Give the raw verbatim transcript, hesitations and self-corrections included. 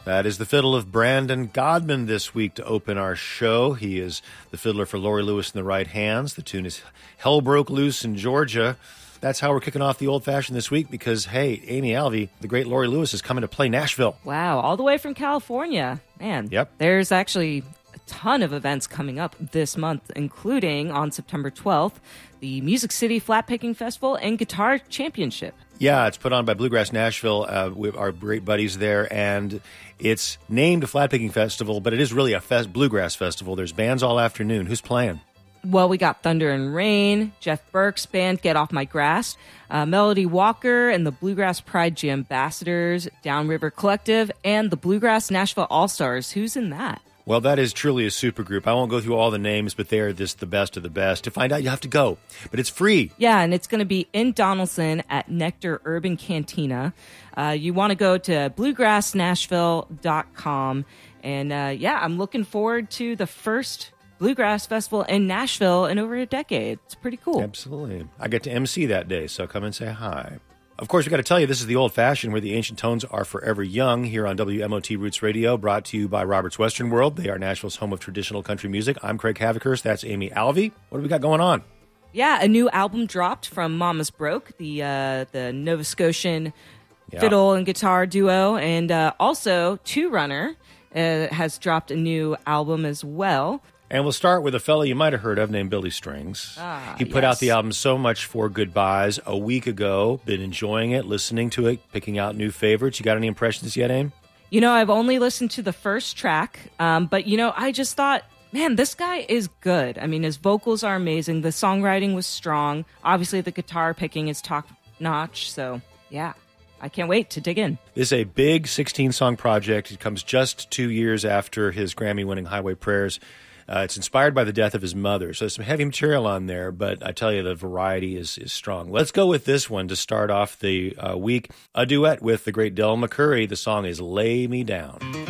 That is the fiddle of Brandon Godman this week to open our show. He is the fiddler for Laurie Lewis and the Right Hands. The tune is Hell Broke Loose in Georgia. That's how we're kicking off the Old Fashioned this week because, hey, Amy Alvey, the great Laurie Lewis, is coming to play Nashville. Wow, all the way from California. Man, yep. There's actually a ton of events coming up this month, including on September twelfth, the Music City Flat-Picking Festival and Guitar Championship. Yeah, it's put on by Bluegrass Nashville. Uh, we our great buddies there, and it's named a Flat-Picking Festival, but it is really a fest, bluegrass festival. There's bands all afternoon. Who's playing? Well, we got Thunder and Rain, Jeff Burke's band, Get Off My Grass, uh, Melody Walker and the Bluegrass Pride Jam Ambassadors, Downriver Collective, and the Bluegrass Nashville All-Stars. Who's in that? Well, that is truly a supergroup. I won't go through all the names, but they are just the best of the best. To find out, you have to go. But it's free. Yeah, and it's going to be in Donaldson at Nectar Urban Cantina. Uh, you want to go to bluegrass nashville dot com. And, uh, yeah, I'm looking forward to the first Bluegrass Festival in Nashville in over a decade. It's pretty cool. Absolutely. I get to M C that day, so come and say hi. Of course, we got to tell you, this is the Old Fashioned, where the ancient tones are forever young, here on W M O T Roots Radio, brought to you by Robert's Western World. They are Nashville's home of traditional country music. I'm Craig Havikhurst. That's Amy Alvey. What do we got going on? Yeah, a new album dropped from Mama's Broke, the uh, the Nova Scotian yeah. fiddle and guitar duo. And uh, also, Two Runner uh, has dropped a new album as well. And we'll start with a fellow you might have heard of named Billy Strings. Ah, he put yes. out the album So Much for Goodbyes a week ago. Been enjoying it, listening to it, picking out new favorites. You got any impressions yet, Aim? You know, I've only listened to the first track, um, but, you know, I just thought, man, this guy is good. I mean, his vocals are amazing. The songwriting was strong. Obviously, the guitar picking is top-notch. So, yeah, I can't wait to dig in. This is a big sixteen-song project. It comes just two years after his Grammy-winning Highway Prayers. Uh, it's inspired by the death of his mother, so there's some heavy material on there, but I tell you, the variety is, is strong. Let's go with this one to start off the uh, week, a duet with the great Del McCoury. The song is Lay Me Down.